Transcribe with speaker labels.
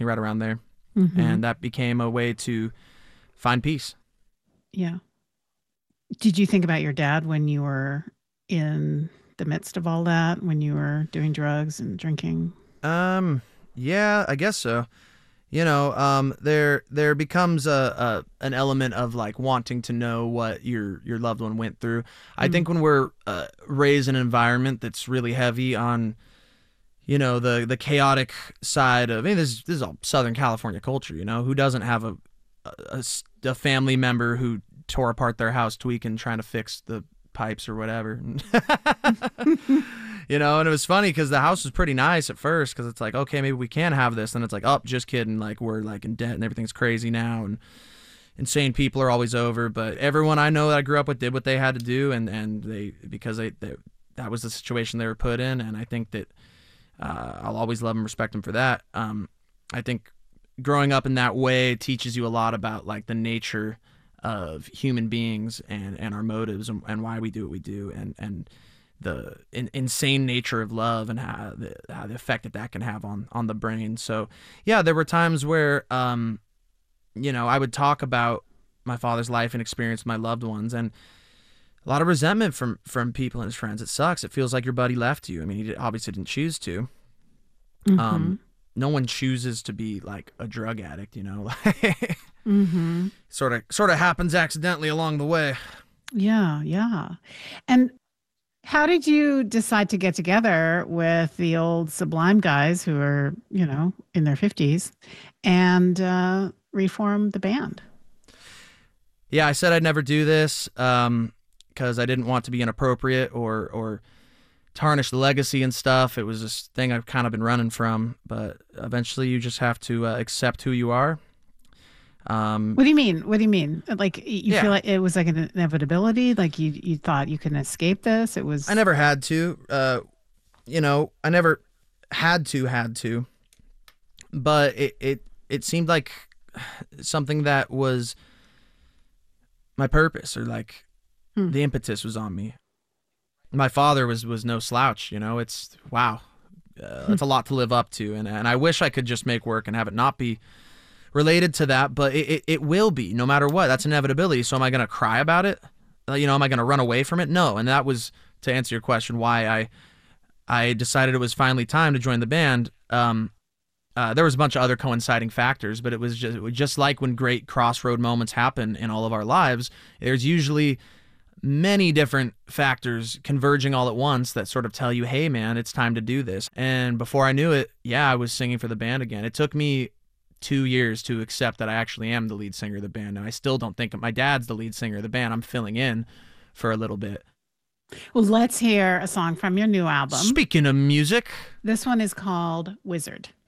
Speaker 1: something right around there.
Speaker 2: Mm-hmm.
Speaker 1: And that became a way to find peace.
Speaker 2: Yeah. Did you think about your dad when you were in the midst of all that, when you were doing drugs and drinking?
Speaker 1: Yeah, I guess so. There becomes an element of like wanting to know what your loved one went through. I
Speaker 2: Mm.
Speaker 1: think when we're raised in an environment that's really heavy on, the chaotic side of, I mean, this is all Southern California culture. Who doesn't have a family member who tore apart their house tweaking, trying to fix the pipes or whatever. And it was funny because the house was pretty nice at first because it's like, okay, maybe we can have this. And it's like, oh, just kidding. Like, we're like in debt and everything's crazy now. And insane people are always over. But everyone I know that I grew up with did what they had to do. And because that was the situation they were put in. And I think that I'll always love and respect them for that. I think growing up in that way teaches you a lot about like the nature of human beings and our motives and why we do what we do and the insane nature of love and how the effect that can have on the brain. So yeah, there were times where I would talk about my father's life and experience with my loved ones, and a lot of resentment from people and his friends. It sucks. It feels like your buddy left you. I mean, he obviously didn't choose to.
Speaker 2: Mm-hmm.
Speaker 1: No one chooses to be like a drug addict,
Speaker 2: Mm-hmm.
Speaker 1: Sort of happens accidentally along the way.
Speaker 2: Yeah, yeah. And how did you decide to get together with the old Sublime guys who are, in their 50s and reform the band?
Speaker 1: Yeah, I said I'd never do this because I didn't want to be inappropriate or tarnish the legacy and stuff. It was this thing I've kind of been running from, but eventually you just have to accept who you are.
Speaker 2: What do you mean? What do you mean? Like you
Speaker 1: Yeah,
Speaker 2: feel like it was like an inevitability? Like you thought you couldn't escape this? It was.
Speaker 1: I never had to. I never had to, but it seemed like something that was my purpose, or like
Speaker 2: Hmm.
Speaker 1: the impetus was on me. My father was no slouch. It's wow. It's a lot to live up to, and I wish I could just make work and have it not be related to that, but it will be no matter what. That's inevitability. So am I going to cry about it? Am I going to run away from it? No. And that was, to answer your question, why I decided it was finally time to join the band. There was a bunch of other coinciding factors, but it was just like when great crossroad moments happen in all of our lives, there's usually many different factors converging all at once that sort of tell you, hey man, it's time to do this. And before I knew it, yeah, I was singing for the band again. It took me 2 years to accept that I actually am the lead singer of the band. And I still don't think my dad's the lead singer of the band. I'm filling in for a little bit.
Speaker 2: Well, let's hear a song from your new album.
Speaker 1: Speaking of music,
Speaker 2: This one is called Wizard.